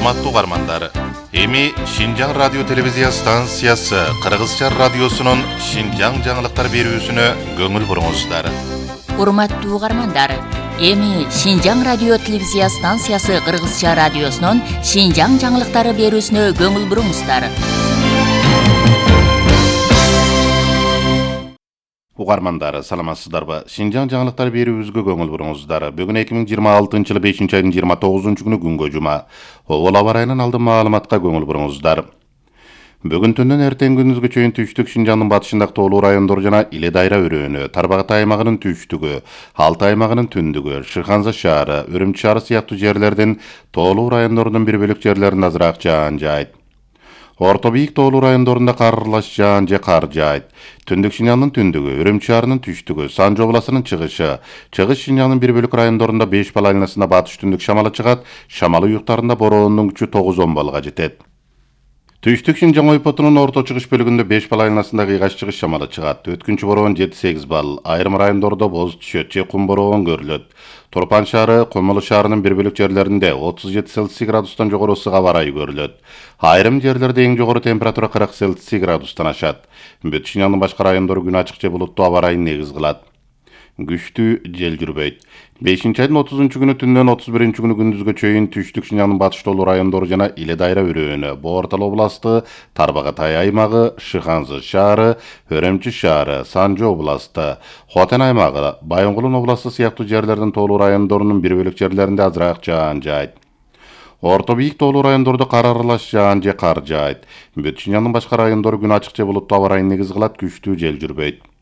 Урматтуу угармандар, эми Шинжаң радио телевизия станциясы Кыргызча радиосунун Шинжаң жаңылыктар берүүсүнө көңүл буруңуздар. Урматтуу угармандар, эми Шинжаң радио телевизия станциясы Кыргызча радиосунун Шинжаң жаңылыктары берүүсүнө көңүл буруңуздар. Угармандар, саламатсыздарбы? Шинжаң жаңылыктар берүүбүзгө көңүл буруңуздар. Бүгүн 2026-жылы 5-айдын 29-күнү күнгө жума. Обол аба ырайынан алдын маалыматка көңүл буруңуздар. Бүгүн түндөн эртең күндүзгө чейин түштүк Шинжаңдын батышындагы тоолуу райондор жана Иле дайра өрөөнү, Тарбагатай аймагынын түштүгү, Алтай аймагынын түндүгү, Шыханза шаары, Үрүмчү шаары сыяктуу жерлердин тоолуу райондорунун бир бөлүк жерлеринде азыраак жаан жаайт. Орто бийик тоолуу райондорунда кар аралаш жаан же кар жаайт. Түндүк Шинжаңдын түндүгү, Үрүмчү шаарынын түштүгү, Санжы областынын чыгышы, Чыгыш Шинжаңдын бир бөлүк райондорунда 5 бал айланасында батыш түндүк шамалы чыгат, шамалы уюктарында бороонун күчү 9-10 балга жетет. Түштүк Шинжаң ойпотунун орто чыгыш бөлүгүндө 5 бал айланасында кыйгаш чыгыш шамалы чыгат. Өткүнчү бороон 7-8 бал, айрым райондордо боз түшөт же кум бороон көрүлөт. Турпан шаары, Кумулу шаарынын бир бөлүк жерлеринде 37 Цельсий градустан жогору ысык аба ырайы көрүлөт. Айрым жерлерде эң жогору температура 40 Цельсий градустан ашат. Бүт Шинжаңдын башка райондору күн ачык же булуттуу аба ырайын негиз кылат. Күчтүү жел жүрбөйт. 5-айдын 30-күнү түндөн 31-күнү күндүзгө чейин түштүк Шинжаңдын батыш тоолуу райондору жана Иле дайра өрөөнү, Боортал областы, Тарбагатай аймагы, Шыханзы шаары, Өрөмчү шаары, Санжы областы, Хотен аймагы, Байынгулун областы сыяктуу жерлердин тоолуу райондорунун бир бөлүк жерлеринде азыраак жаан жаайт. Орто бийик тоолуу райондордо кар аралаш жаан же кар жаайт. Бүт Шинжаңдын башка райондору күн ачык же булуттуу аба ырайын негиз кылат, күчтүү жел жүрбөйт.